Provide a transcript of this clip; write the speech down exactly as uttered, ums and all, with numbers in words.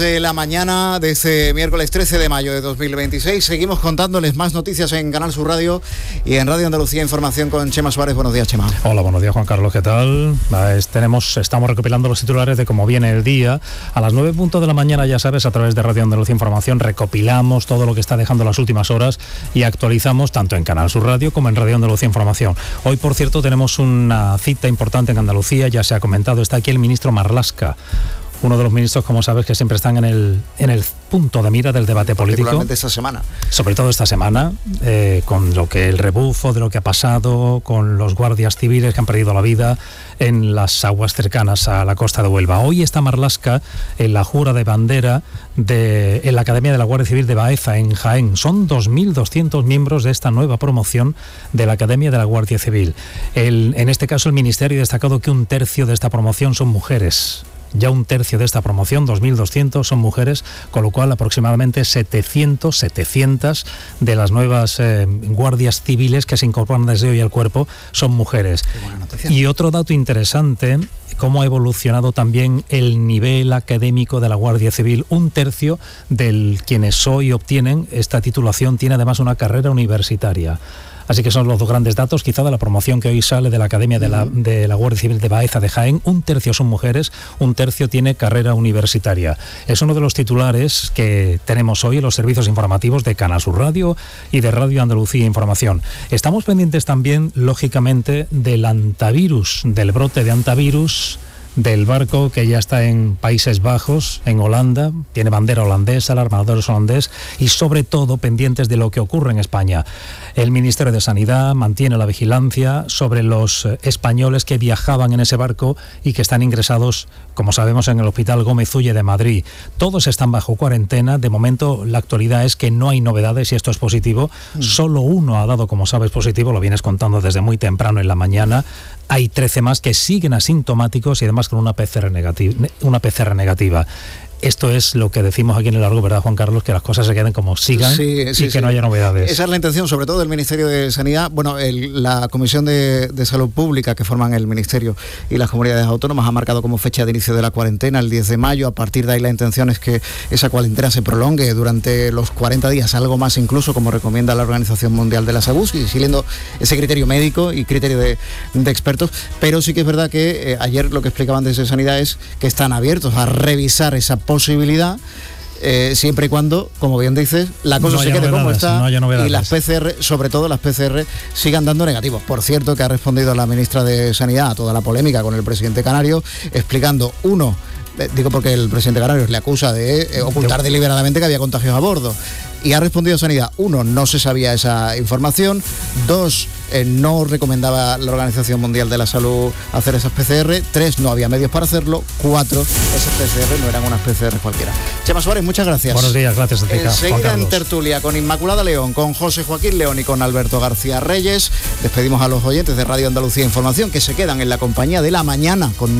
De la mañana de este miércoles trece de mayo de dos mil veintiséis, seguimos contándoles más noticias en Canal Sur Radio y en Radio Andalucía Información con Chema Suárez. Buenos días, Chema. Hola, buenos días, Juan Carlos, ¿qué tal? Es, tenemos, estamos recopilando los titulares de cómo viene el día. A las nueve punto de la mañana, ya sabes, a través de Radio Andalucía Información recopilamos todo lo que está dejando las últimas horas y actualizamos tanto en Canal Sur Radio como en Radio Andalucía Información. Hoy, por cierto, tenemos una cita importante en Andalucía, ya se ha comentado, está aquí el ministro Marlaska. Uno de los ministros, como sabes, que siempre están en el en el punto de mira del debate político. Particularmente esta semana. Sobre todo esta semana, eh, con lo que el rebufo de lo que ha pasado, con los guardias civiles que han perdido la vida en las aguas cercanas a la costa de Huelva. Hoy está Marlaska en la jura de bandera de, en la Academia de la Guardia Civil de Baeza, en Jaén. Son dos mil doscientos miembros de esta nueva promoción de la Academia de la Guardia Civil. El, en este caso, el Ministerio ha destacado que un tercio de esta promoción son mujeres. Ya un tercio de esta promoción, dos mil doscientos, son mujeres, con lo cual aproximadamente setecientos, setecientas de las nuevas eh, guardias civiles que se incorporan desde hoy al cuerpo son mujeres. Qué buena noticia. Y otro dato interesante, cómo ha evolucionado también el nivel académico de la Guardia Civil. Un tercio de quienes hoy obtienen esta titulación tiene además una carrera universitaria. Así que son los dos grandes datos, quizá de la promoción que hoy sale de la Academia de la, de la Guardia Civil de Baeza de Jaén. Un tercio son mujeres, un tercio tiene carrera universitaria. Es uno de los titulares que tenemos hoy en los servicios informativos de Canal Sur Radio y de Radio Andalucía Información. Estamos pendientes también, lógicamente, del antivirus, del brote de antivirus, del barco que ya está en Países Bajos, en Holanda, tiene bandera holandesa, el armador es holandés, y sobre todo pendientes de lo que ocurre en España. El Ministerio de Sanidad mantiene la vigilancia sobre los españoles que viajaban en ese barco y que están ingresados, como sabemos, en el Hospital Gómez Ulle de Madrid. Todos están bajo cuarentena. De momento, la actualidad es que no hay novedades y esto es positivo. Mm. Solo uno ha dado, como sabes, positivo, lo vienes contando desde muy temprano en la mañana. Hay trece más que siguen asintomáticos y además con una P C R negativa. Una P C R negativa. Esto es lo que decimos aquí en el largo, ¿verdad, Juan Carlos? Que las cosas se queden como sigan sí, sí, y que sí. no haya novedades. Esa es la intención, sobre todo del Ministerio de Sanidad. Bueno, el, la Comisión de, de Salud Pública que forman el Ministerio y las comunidades autónomas ha marcado como fecha de inicio de la cuarentena el diez de mayo. A partir de ahí la intención es que esa cuarentena se prolongue durante los cuarenta días, algo más incluso, como recomienda la Organización Mundial de la Salud, y siguiendo ese criterio médico y criterio de, de expertos. Pero sí que es verdad que eh, ayer lo que explicaban desde Sanidad es que están abiertos a revisar esa posibilidad, eh, siempre y cuando, como bien dices, la cosa no se quede como está no y las P C R, sobre todo las P C R, sigan dando negativos. Por cierto, que ha respondido la ministra de Sanidad a toda la polémica con el presidente canario, explicando, uno, eh, digo porque el presidente canario le acusa de eh, ocultar deliberadamente que había contagios a bordo. Y ha respondido Sanidad, uno, no se sabía esa información, dos, eh, no recomendaba la Organización Mundial de la Salud hacer esas P C R, tres, no había medios para hacerlo, cuatro, esas P C R no eran unas P C R cualquiera. Chema Suárez, muchas gracias. Buenos días, gracias a ti. Enseguida en tertulia con Inmaculada León, con José Joaquín León y con Alberto García Reyes. Despedimos a los oyentes de Radio Andalucía Información que se quedan en la compañía de la mañana con